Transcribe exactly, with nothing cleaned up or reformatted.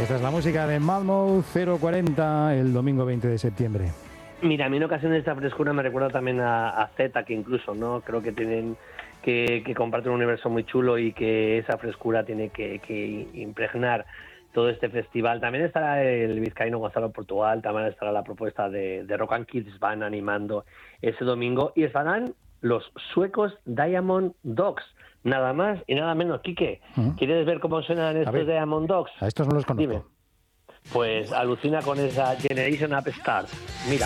Esta es la música de Malmö cero cuarenta el domingo veinte de septiembre. Mira, a mí en ocasiones esta frescura me recuerda también a, a Z, que incluso, ¿no? Creo que tienen que, que comparten un universo muy chulo y que esa frescura tiene que, que impregnar todo este festival. También estará el vizcaíno Gonzalo Portugal, también estará la propuesta de, de Rock and Kids, van animando ese domingo, y estarán los suecos Diamond Dogs, nada más y nada menos. Quique, uh-huh. ¿Quieres ver cómo suenan estos ver, Diamond Dogs? A estos no los conozco. Dime. Pues alucina con esa Generation Upstart. Mira.